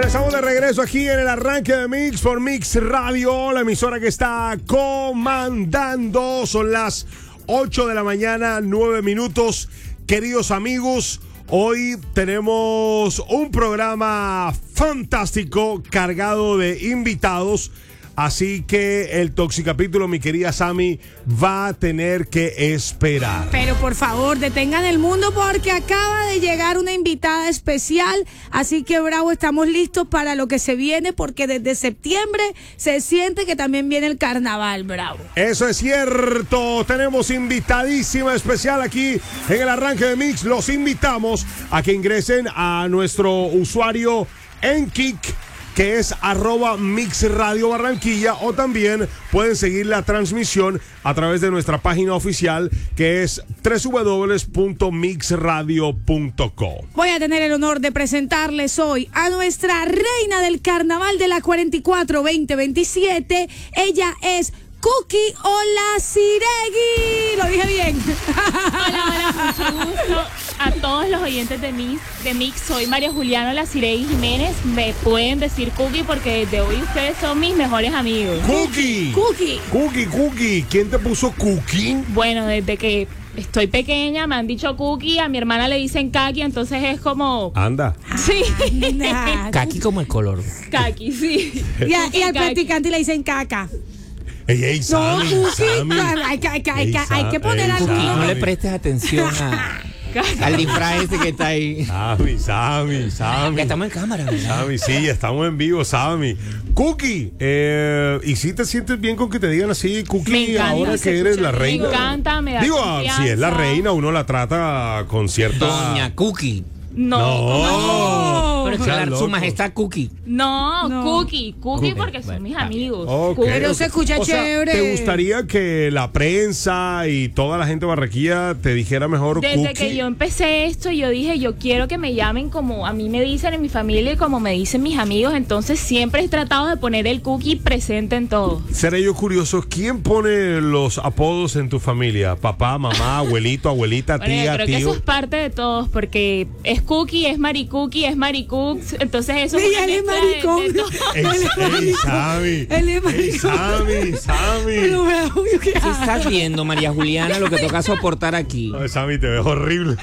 Bueno, estamos de regreso aquí en el arranque de Mix por Mix Radio, la emisora que está comandando. Son las 8 de la mañana, 9 minutos. Queridos amigos, hoy tenemos un programa fantástico, cargado de invitados. Así que el Toxicapítulo, mi querida Sammy, va a tener que esperar. Pero por favor, detengan el mundo porque acaba de llegar una invitada especial. Así que, Bravo, estamos listos para lo que se viene porque desde septiembre se siente que también viene el carnaval, Bravo. Eso es cierto. Tenemos invitadísima especial aquí en el arranque de Mix. Los invitamos a que ingresen a nuestro usuario en Kik, que es @MixRadioBarranquilla, o también pueden seguir la transmisión a través de nuestra página oficial, que es www.mixradio.co. Voy a tener el honor de presentarles hoy a nuestra reina del carnaval de la 44 2027. Ella es Cookie Olaciregui. Lo dije bien. Hola, mucho gusto a todos los oyentes de Mix. Soy María Juliana Olaciregui Jiménez. Me pueden decir Cookie porque desde hoy ustedes son mis mejores amigos. Cookie. ¿Quién te puso Cookie? Bueno, desde que estoy pequeña me han dicho Cookie, a mi hermana le dicen Kaki, entonces es como... Anda. Sí. Kaki como el color. Kaki, sí. Y al practicante le dicen caca. Ey, Sammy, Sammy. Hay que poner al Cookie, niño. no le prestes atención al disfraz ese que está ahí. Sammy. Ya estamos en cámara, ¿verdad? Sammy, sí, estamos en vivo, Sammy. Cookie, ¿y si te sientes bien con que te digan así, Cookie, Me encanta, ahora que eres la reina? Me encanta, me da Digo, confianza. si es la reina, uno la trata con cierta... Doña Cookie. No. Pero es que Estás su loco. majestad Cookie. No, No. Cookie porque Bueno, son mis está bien. amigos. Ok, Pero ok. se escucha O sea, chévere. ¿te gustaría que la prensa y toda la gente de Barranquilla te dijera mejor Desde Cookie? que yo empecé esto, yo dije, yo quiero que me llamen como a mí me dicen en mi familia y como me dicen mis amigos, entonces siempre he tratado de poner el Cookie presente en todo. Seré yo curioso, ¿quién pone los apodos en tu familia? Papá, mamá, abuelito, abuelita, Bueno, yo tía, creo que eso tío. es parte de todos, porque es Cookie, es Maricookie, es Maricooks, entonces eso es Mira, una él es mezcla maricón. de todo. Ey, Sammy. Él es Ey, Sammy. Pero Bravo, yo qué Si estás viendo, María Juliana, lo que toca soportar aquí. Ay, Sammy, te ves horrible.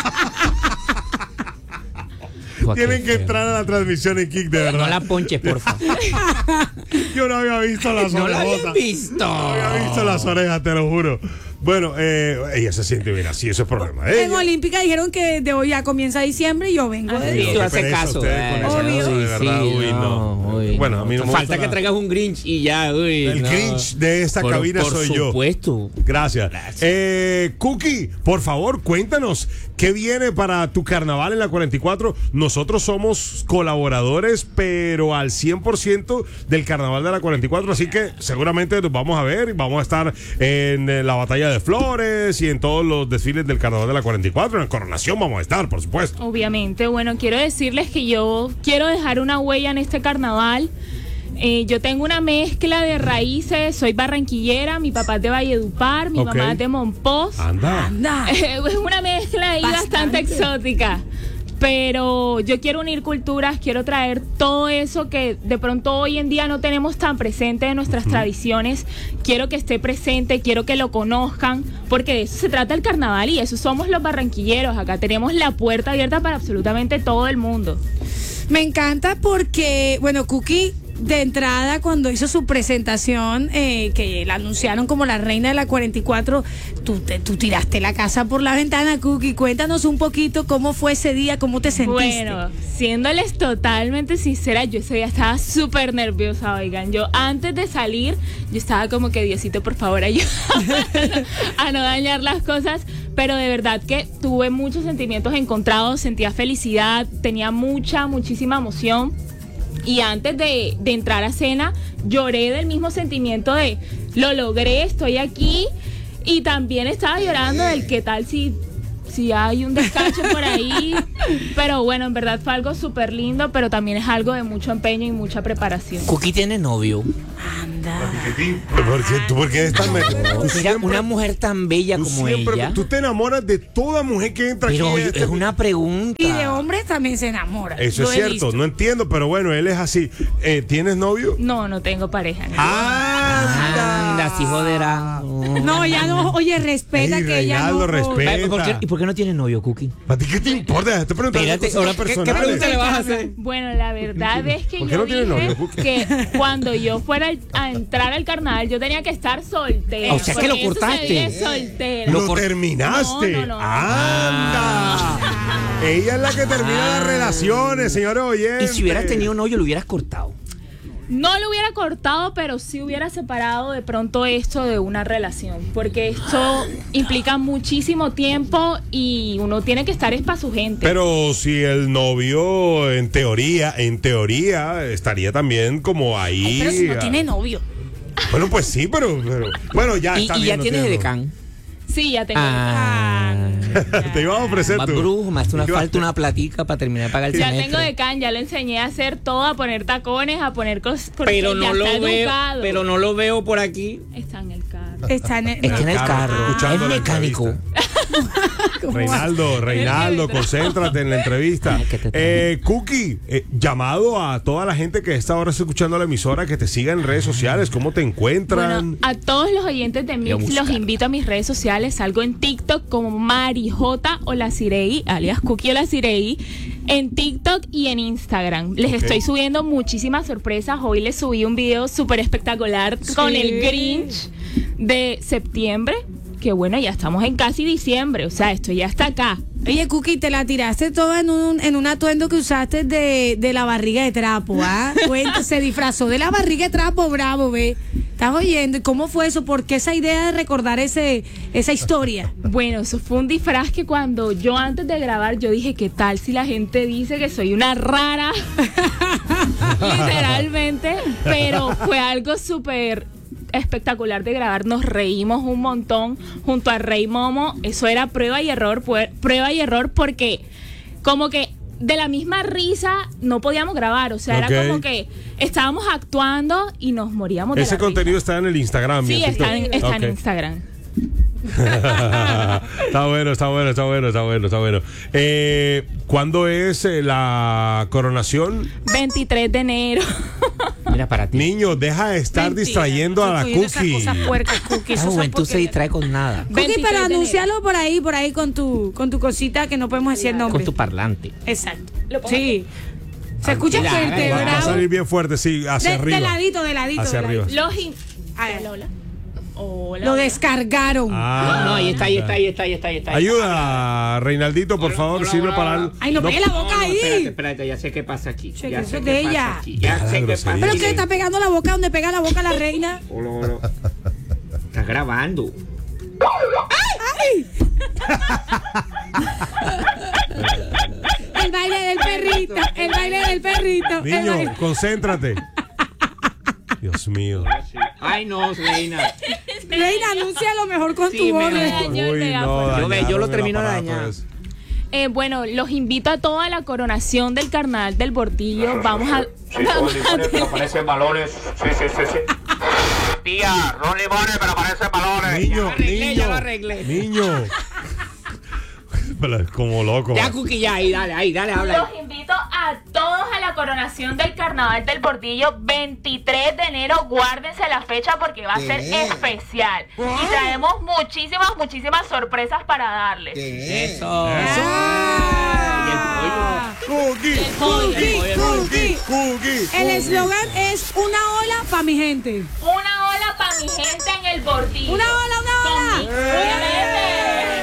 Tienen que entrar a la transmisión en Kik, de verdad. No la ponches, por favor. Yo no había visto las No la orejas. habían visto. No había visto las orejas, te lo juro. Bueno, ella se siente bien así, eso es problema de En ella. Olímpica dijeron que de hoy ya comienza diciembre y yo vengo de Sí, Lo tú que haces pereza caso. ustedes con esa Obvio. cosa, de verdad. Sí, Uy, no. uy, Bueno, a mí no me falta gusta que traigas un Grinch y ya, uy. El no. Grinch de esta cabina soy yo. Por supuesto. Gracias. Cookie, por favor, cuéntanos qué viene para tu carnaval en la 44. Nosotros somos colaboradores, pero al 100% del carnaval de la 44, así que seguramente nos vamos a ver y vamos a estar en la batalla de flores y en todos los desfiles del carnaval de la 44. En la coronación vamos a estar, por supuesto. Obviamente, bueno, quiero decirles que yo quiero dejar una huella en este carnaval. Yo tengo una mezcla de raíces, soy barranquillera, mi papá es de Valledupar, mi Ok. mamá es de Monpós. Anda. Es una mezcla ahí bastante exótica. Pero yo quiero unir culturas, quiero traer todo eso que de pronto hoy en día no tenemos tan presente de nuestras tradiciones. Quiero que esté presente, quiero que lo conozcan, porque de eso se trata el carnaval y eso somos los barranquilleros. Acá tenemos la puerta abierta para absolutamente todo el mundo. Me encanta porque, bueno, Cookie, de entrada, cuando hizo su presentación, que la anunciaron como la reina de la 44, tú tiraste la casa por la ventana, Cookie. Cuéntanos un poquito cómo fue ese día, cómo te sentiste. Bueno, siéndoles totalmente sincera, yo ese día estaba súper nerviosa, oigan. Yo antes de salir, yo estaba como que Diosito, por favor, ayúdame a no dañar las cosas. Pero de verdad que tuve muchos sentimientos encontrados, sentía felicidad, tenía muchísima emoción. Y antes de entrar a cena, lloré del mismo sentimiento de lo logré, estoy aquí. Y también estaba llorando del qué tal si si hay un descache por ahí. Pero bueno, en verdad fue algo súper lindo, pero también es algo de mucho empeño y mucha preparación. Cookie tiene novio. ¿Por qué es tan Mira, una mujer tan bella como ella. Tú te enamoras de toda mujer que entra Pero aquí. es una pregunta. Y de hombres también se enamora. Eso Lo es he cierto, visto. no entiendo, pero bueno, él es así. ¿Tienes novio? No, no tengo pareja. Anda, sí joderá. No, ya no. Oye, respeta Ey, que ella no. Reinaldo, respeta. ¿Y por qué no tienes novio, Cookie? ¿A ti qué te importa? Te pregunto Espérate, cosas ¿qué personales. pregunta le vas a hacer? Bueno, la verdad es que ¿Por qué yo no tienes dije novio, Cookie? que cuando yo fuera a entrar al carnaval yo tenía que estar soltera. O sea, que lo porque eso se cortaste. vive soltera. ¿Lo terminaste? No, no, no. ¡Anda! Ella es la que termina las relaciones, señores Y oyentes. si hubieras tenido novio, lo hubieras cortado. No lo hubiera cortado, pero sí hubiera separado de pronto esto de una relación, porque esto implica muchísimo tiempo y uno tiene que estar es para su gente. Pero si el novio, en teoría, estaría también como ahí. Pero si no tiene novio. Bueno, pues sí, pero bueno, ya Y está ya bien. no tienes tiene edecán. Sí, ya tengo. novio. Te iba a ofrecer Más tú. brujo, más una falta una platica para terminar de pagar el Ya semestre. tengo decán, ya le enseñé a hacer todo, a poner tacones, a poner cosas. Pero no lo veo, educado. pero no lo veo por aquí. Está en el carro. Está en Está en el carro. escuchando Es la mecánico. Reinaldo, concéntrate en la entrevista. Que te Cookie, llamado a toda la gente que está ahora escuchando la emisora, que te siga en redes sociales, ¿cómo te encuentran? Bueno, a todos los oyentes de Voy a Mix buscar. los invito a mis redes sociales. Salgo en TikTok como Marijota Olacirei, alias Cookie Olacirei, en TikTok y en Instagram. Les Ok. estoy subiendo muchísimas sorpresas. Hoy les subí un video súper espectacular con el Grinch de septiembre. Que bueno, ya estamos en casi diciembre. O sea, esto ya está acá. Oye, Cookie, te la tiraste toda en un atuendo que usaste de la barriga de trapo, ¿ah? Se disfrazó de la barriga de trapo, bravo, ve. ¿Estás oyendo? ¿Y cómo fue eso? ¿Por qué esa idea de recordar esa historia? Bueno, eso fue un disfraz que cuando yo antes de grabar yo dije, ¿qué tal si la gente dice que soy una rara? Literalmente, pero fue algo súper espectacular de grabar, nos reímos un montón junto a Rey Momo, eso era prueba y error porque como que de la misma risa no podíamos grabar, o sea, Ok. era como que estábamos actuando y nos moríamos de Ese la contenido risa. está en el Instagram. y Sí, en está TikTok. en Ok. Instagram. Está bueno. ¿Cuándo es la coronación? 23 de enero. Mira, para ti. Niño, deja de estar Mentira, distrayendo a la estoy oyendo Cookie. esas cosas puercas, Cookie. La Eso son juventud se porquerías. distrae con nada. Cookie, 23 pero de enero. anuncialo por ahí con tu cosita que no podemos decir el nombre. Con tu parlante. Exacto. ¿Lo pongo Sí. Se escucha mira, fuerte, Va a bravo. salir bien fuerte, sí, hacia arriba. De ladito. Hacia de arriba. ladito. A ver, Hola. Lo descargaron. No, ahí está. Ayuda, Reinaldito, por favor, hola, sirve hola, para hola. el... Ay, no pegue la boca ahí. Espérate, ya sé qué pasa aquí. Che, Ya que sé eso qué es de pasa ella. aquí. Ya sé qué grosería. pasa ¿Pero aquí. qué está pegando la boca donde pega la boca la reina? Hola. Estás grabando. El baile del perrito. El baile del perrito. el Niño, baile- concéntrate. Dios mío. Ay, no, reina. Reina, anuncia lo mejor con Sí, tu voz. mejor. Dañó el megáfono. dañaron Yo lo el termino de aparato dañar. ese. Bueno, los invito a toda la coronación del carnaval del Bordillo. Vamos a Aparecen balones. Sí. Tía, Ron Limones, pero aparecen balones. Ya lo arreglé. Niño. Como loco. Ya, Cookie, ya, ahí, dale, habla. Los invito a todos a la coronación del Carnaval del Bordillo, 23 de enero. Guárdense la fecha porque va a ser especial. Y traemos muchísimas sorpresas para darles. Eso. Cookie. El eslogan es una ola para mi gente. Una ola para mi gente en el Bordillo. Una ola. Con Mix,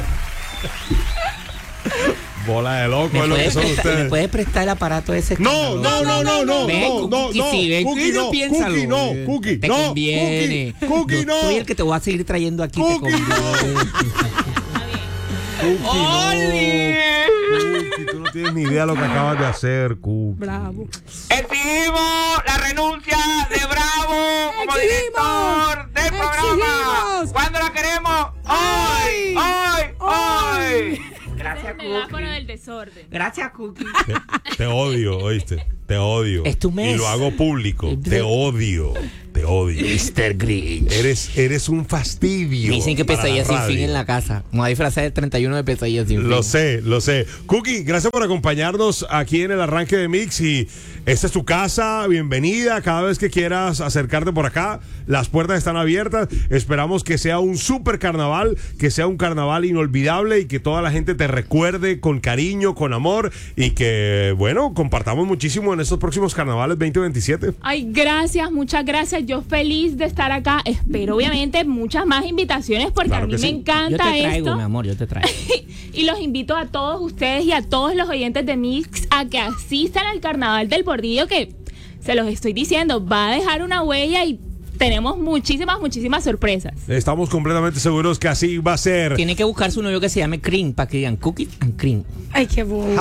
Bola de loco es lo que son ¿Me ustedes. puedes prestar el aparato ese? No. Ven, Cookie, sí, ven, Cookie, no. piénsalo. Cookie, no. Cookie, Te no. conviene. Cookie, Yo no. soy el que te voy a seguir trayendo aquí. Te Cookie, conviene. Cookie, no. Cookie, tú no tienes ni idea de lo que acabas de hacer, Cookie. Bravo. Exhibimos la renuncia de Bravo como director del programa. ¡Exhibimos! ¿Cuándo la queremos? Hoy. Gracias, El megáfono Cookie. del desorden. Gracias, Cookie. Te odio, ¿oíste? Te odio. Es tu mes. Y lo hago público. Te odio. Te odio. Mr. Grinch. Eres un fastidio. Dicen que para pesadilla sin radio. fin en la casa. Me voy a disfrazar del 31 de pesadilla sin fin. Lo sé. Cookie, gracias por acompañarnos aquí en el arranque de Mix. Y esta es tu casa, bienvenida. Cada vez que quieras acercarte por acá, las puertas están abiertas. Esperamos que sea un super carnaval, que sea un carnaval inolvidable y que toda la gente te recuerde con cariño, con amor y que, bueno, compartamos muchísimo en estos próximos carnavales 2027. Ay, gracias, muchas gracias. Yo feliz de estar acá. Espero, obviamente, muchas más invitaciones porque Claro a mí que me sí. Yo encanta te traigo, esto. mi amor, yo te traigo. Y los invito a todos ustedes y a todos los oyentes de Mix a que asistan al Carnaval del Bordillo, que se los estoy diciendo, va a dejar una huella y tenemos muchísimas sorpresas. Estamos completamente seguros que así va a ser. Tiene que buscar su novio que se llame Cream para que digan Cookie and Cream. Ay, qué bobo.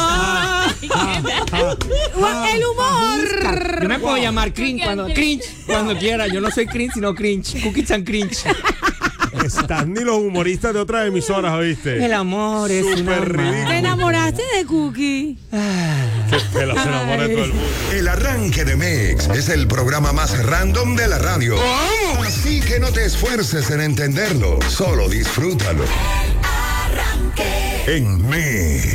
El humor. Yo me puedo llamar Cream cuando quiera. Yo no soy Cream, sino Cringe. Cookies and Cringe. Están ni los humoristas de otras emisoras, ¿oíste? El amor es Súper una ridículo. ¿Te enamoraste de Cookie? Que los enamore todo el mundo. El arranque de Mix es el programa más random de la radio. Así que no te esfuerces en entenderlo, solo disfrútalo. En Mix.